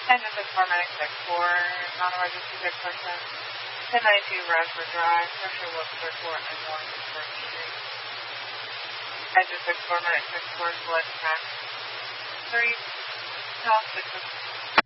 Engine 64, Medic 64, non-emergency sick person. 1092 Raspberry Drive, pressure look report and 164 meters. Engine 64, Medic 64, select track 3, South 6.